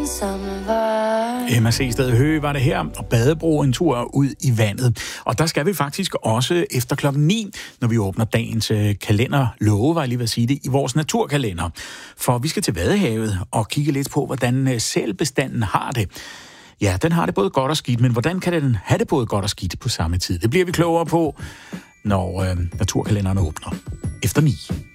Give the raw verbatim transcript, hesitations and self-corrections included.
Emma Seested Høgh var det her, og Badebro en tur ud i vandet. Og der skal vi faktisk også efter klokken ni, når vi åbner dagens kalender, love, var jeg lige ved at sige det, i vores naturkalender. For vi skal til Vadehavet og kigge lidt på, hvordan sælbestanden har det. Ja, den har det både godt og skidt, men hvordan kan den have det både godt og skidt på samme tid? Det bliver vi klogere på, når øh, naturkalenderen åbner efter ni.